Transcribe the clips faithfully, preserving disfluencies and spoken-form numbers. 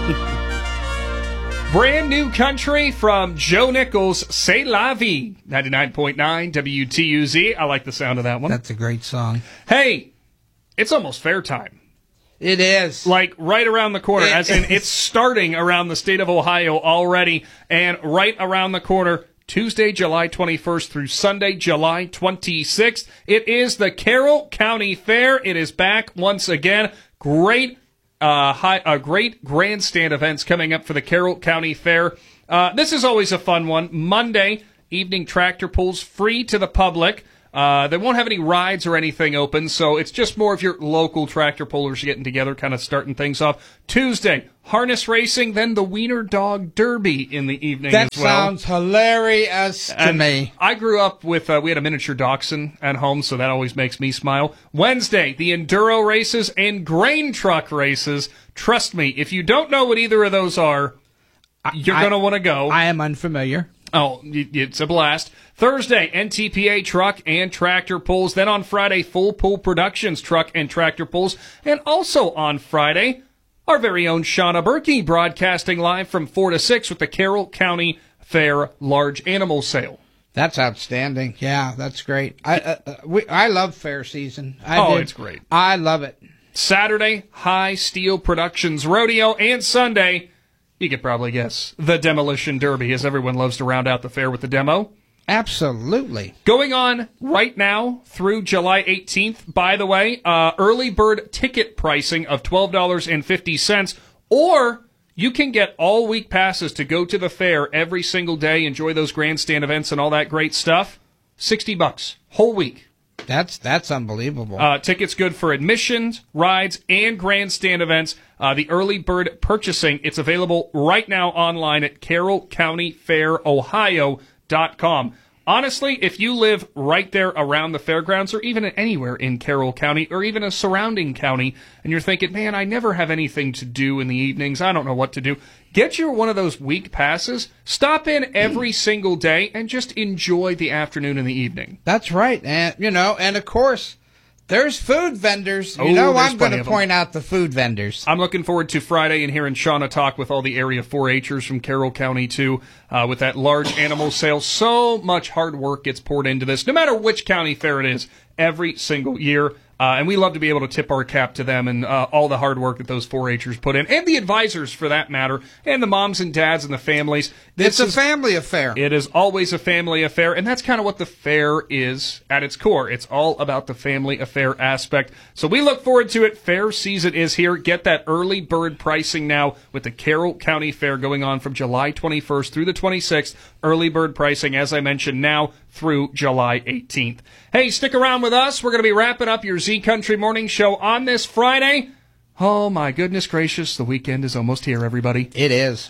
Brand new country from Joe Nichols, C'est La Vie, ninety-nine point nine W T U Z. I like the sound of that one. That's a great song. Hey, it's almost fair time. It is. Like right around the corner, It as in is. it's starting around the state of Ohio already, and right around the corner, Tuesday, July twenty-first through Sunday, July twenty-sixth. It is the Carroll County Fair. It is back once again. Great Uh, high, uh, great grandstand events coming up for the Carroll County Fair. Uh, this is always a fun one. Monday, evening tractor pulls free to the public. Uh, they won't have any rides or anything open, so it's just more of your local tractor pullers getting together, kind of starting things off. Tuesday, harness racing, then the Wiener Dog Derby in the evening That as well. sounds hilarious to And me. I grew up with, uh, we had a miniature dachshund at home, so that always makes me smile. Wednesday, the enduro races and grain truck races. Trust me, if you don't know what either of those are, you're going to want to go. I am unfamiliar. Oh, it's a blast. Thursday, N T P A truck and tractor pulls. Then on Friday, Full Pool Productions truck and tractor pulls. And also on Friday, our very own Shauna Berkey broadcasting live from four to six with the Carroll County Fair Large Animal Sale. That's outstanding. Yeah, that's great. I uh, we, I love fair season. I Oh, do. it's great. I love it. Saturday, High Steel Productions Rodeo. And Sunday, you could probably guess, the Demolition Derby, as everyone loves to round out the fair with the demo. Absolutely. Going on right now through July eighteenth, by the way, uh, early bird ticket pricing of twelve dollars and fifty cents, or you can get all week passes to go to the fair every single day, enjoy those grandstand events and all that great stuff. sixty bucks, whole week. That's that's unbelievable. Uh, tickets good for admissions, rides, and grandstand events. Uh, the early bird purchasing, it's available right now online at carroll county fair ohio dot com. Honestly, if you live right there around the fairgrounds or even anywhere in Carroll County or even a surrounding county and you're thinking, man, I never have anything to do in the evenings, I don't know what to do, get your one of those week passes, stop in every single day, and just enjoy the afternoon and the evening. That's right. And, you know, and of course, there's food vendors. You Oh, know, there's I'm going plenty to of them. point out the food vendors. I'm looking forward to Friday and hearing Shauna talk with all the area four H'ers from Carroll County, too, uh, with that large animal sale. So much hard work gets poured into this, no matter which county fair it is, every single year. Uh, and we love to be able to tip our cap to them and uh, all the hard work that those four H'ers put in, and the advisors, for that matter, and the moms and dads and the families. This It's a is, family affair. It is always a family affair, and that's kind of what the fair is at its core. It's all about the family affair aspect. So we look forward to it. Fair season is here. Get that early bird pricing now with the Carroll County Fair going on from July twenty-first through the twenty-sixth. Early bird pricing, as I mentioned, now through July eighteenth. Hey, stick around with us. We're going to be wrapping up your Z Country Morning Show on this Friday. Oh, my goodness gracious. The weekend is almost here, everybody. It is.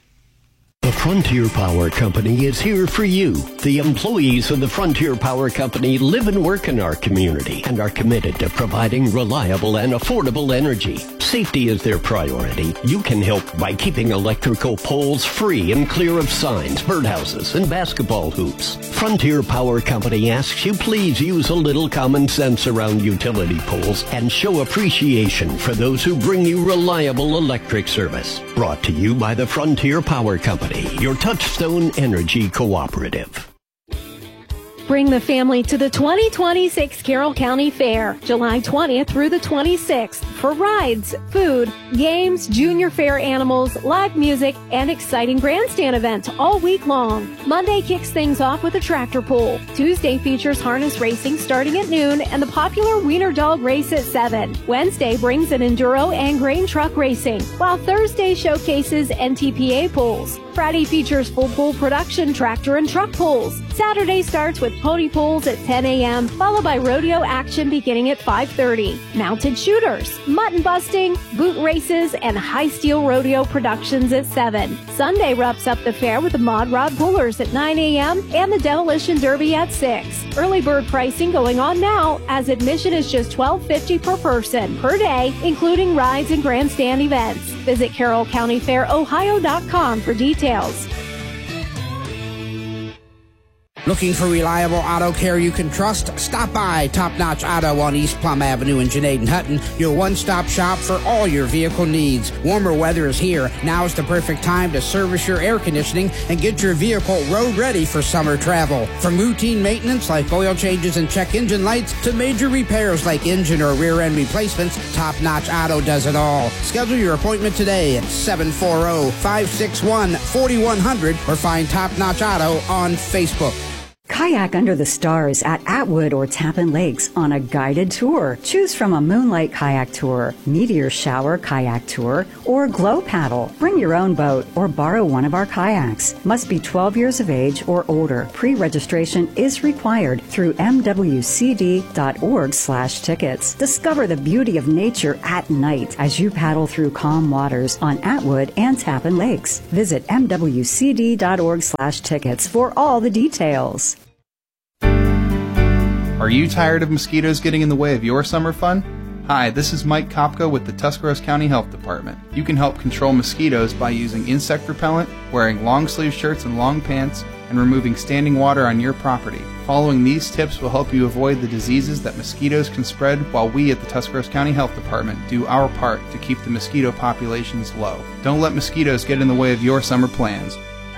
The Frontier Power Company is here for you. The employees of the Frontier Power Company live and work in our community and are committed to providing reliable and affordable energy. Safety is their priority. You can help by keeping electrical poles free and clear of signs, birdhouses, and basketball hoops. Frontier Power Company asks you please use a little common sense around utility poles and show appreciation for those who bring you reliable electric service. Brought to you by the Frontier Power Company, your Touchstone Energy Cooperative. Bring the family to the twenty twenty-six Carroll County Fair, July twentieth through the twenty-sixth, for rides, food, games, junior fair animals, live music, and exciting grandstand events all week long. Monday kicks things off with a tractor pull. Tuesday features harness racing starting at noon and the popular Wiener Dog race at seven. Wednesday brings an enduro and grain truck racing, while Thursday showcases N T P A pulls. Friday features full pool production tractor and truck pulls. Saturday starts with pony pulls at ten a.m., followed by rodeo action beginning at five thirty. Mounted shooters, mutton busting, boot races, and high steel rodeo productions at seven. Sunday wraps up the fair with the Mod Rod Pullers at nine a.m. and the Demolition Derby at six. Early bird pricing going on now, as admission is just twelve fifty per person per day, including rides and grandstand events. Visit carroll county fair ohio dot com for details. Looking for reliable auto care you can trust? Stop by Top Notch Auto on East Plum Avenue in Janaid and Hutton, your one-stop shop for all your vehicle needs. Warmer weather is here. Now is the perfect time to service your air conditioning and get your vehicle road ready for summer travel. From routine maintenance like oil changes and check engine lights to major repairs like engine or rear end replacements, Top Notch Auto does it all. Schedule your appointment today at seven four zero, five six one, four one zero zero or find Top Notch Auto on Facebook. Kayak under the stars at Atwood or Tappan Lakes on a guided tour. Choose from a Moonlight Kayak Tour, Meteor Shower Kayak Tour, or Glow Paddle. Bring your own boat or borrow one of our kayaks. Must be twelve years of age or older. Pre-registration is required through m w c d dot org slash tickets. Discover the beauty of nature at night as you paddle through calm waters on Atwood and Tappan Lakes. Visit m w c d dot org slash tickets for all the details. Are you tired of mosquitoes getting in the way of your summer fun? Hi, this is Mike Kopka with the Tuscarawas County Health Department. You can help control mosquitoes by using insect repellent, wearing long sleeve shirts and long pants, and removing standing water on your property. Following these tips will help you avoid the diseases that mosquitoes can spread, while we at the Tuscarawas County Health Department do our part to keep the mosquito populations low. Don't let mosquitoes get in the way of your summer plans.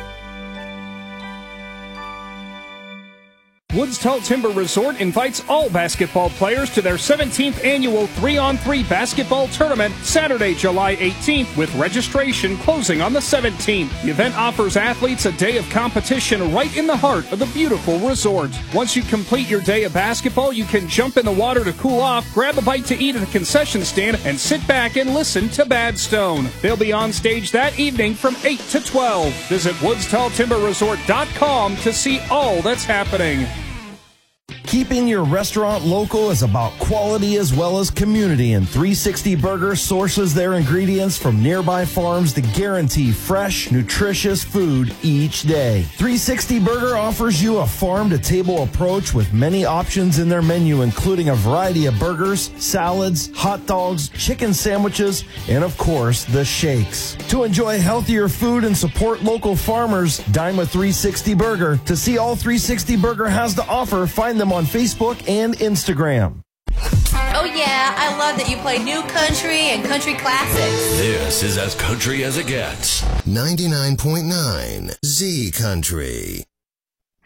Woods Tull Timber Resort invites all basketball players to their seventeenth annual three on three basketball tournament Saturday, July eighteenth, with registration closing on the seventeenth. The event offers athletes a day of competition right in the heart of the beautiful resort. Once you complete your day of basketball, you can jump in the water to cool off, grab a bite to eat at the concession stand, and sit back and listen to Badstone. They'll be on stage that evening from eight to twelve. Visit woods tull timber resort dot com to see all that's happening. Keeping your restaurant local is about quality as well as community, and three sixty Burger sources their ingredients from nearby farms to guarantee fresh, nutritious food each day. three sixty Burger offers you a farm-to-table approach with many options in their menu, including a variety of burgers, salads, hot dogs, chicken sandwiches, and of course, the shakes. To enjoy healthier food and support local farmers, dine with three sixty Burger. To see all three sixty Burger has to offer, find them on Facebook and Instagram. Oh yeah, I love that you play new country and country classics. This is as country as it gets. ninety-nine point nine Z Country.